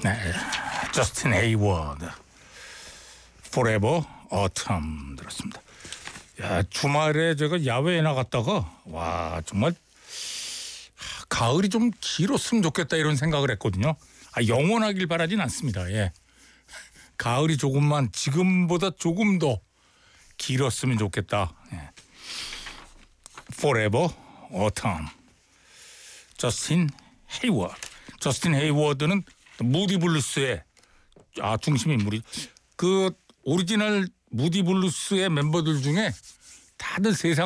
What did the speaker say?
네, 저스틴 헤이워드 Forever Autumn 들었습니다. 야, 주말에 제가 야외에 나갔다가 와 정말 가을이 좀 길었으면 좋겠다 이런 생각을 했거든요. 영원하길 바라진 않습니다. 예. 가을이 조금만 지금보다 조금 더 길었으면 좋겠다. 예. Forever Autumn. 저스틴 헤이워드. 저스틴 헤이워드는 무디 블루스의 중심 인물이 그 오리지널 무디 블루스의 멤버들 중에 다들 세상